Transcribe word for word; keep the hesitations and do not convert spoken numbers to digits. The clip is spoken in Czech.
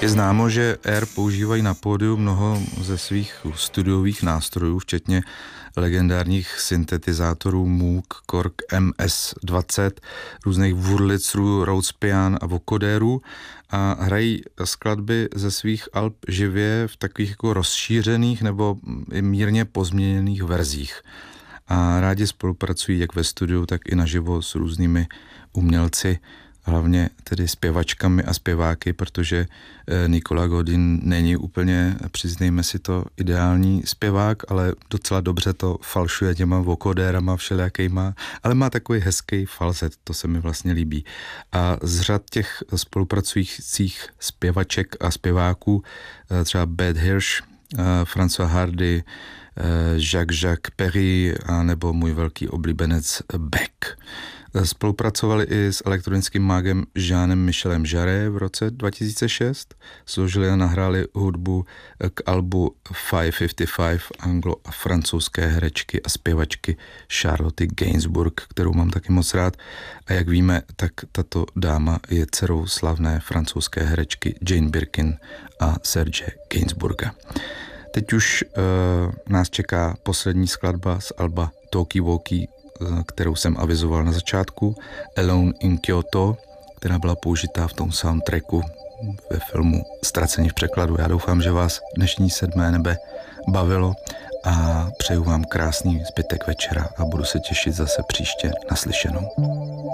Je známo, že Air používají na pódiu mnoho ze svých studiových nástrojů, včetně legendárních syntetizátorů Moog, Korg M S dvacet, různých Wurlitzerů, Rhodes Pian a vokodérů a hrají skladby ze svých alb živě v takových jako rozšířených nebo i mírně pozměněných verzích. A rádi spolupracují jak ve studiu, tak i naživo s různými umělci, hlavně tedy zpěvačkami a zpěváky, protože Nicolas Godin není úplně, přiznejme si to, ideální zpěvák, ale docela dobře to falšuje těma vokodérama všelijakýma, ale má takový hezký falzet, to se mi vlastně líbí. A z řad těch spolupracujících zpěvaček a zpěváků, třeba Beth Hirsch, François Hardy, Jacques-Jacques Perry a nebo můj velký oblíbenec Beck. Spolupracovali i s elektronickým mágem Jeanem Michelem Jarre v roce dva tisíce šest. Složili a nahráli hudbu k albu pět set padesát pět anglo- a francouzské herečky a zpěvačky Charlotte Gainsbourg, kterou mám taky moc rád. A jak víme, tak tato dáma je dcerou slavné francouzské herečky Jane Birkin a Serge Gainsbourga. Teď už uh, nás čeká poslední skladba z alba Talkie Walkie, kterou jsem avizoval na začátku, Alone in Kyoto, která byla použitá v tom soundtracku ve filmu Ztracení v překladu. Já doufám, že vás dnešní Sedmé nebe bavilo a přeju vám krásný zbytek večera a budu se těšit zase příště naslyšenou.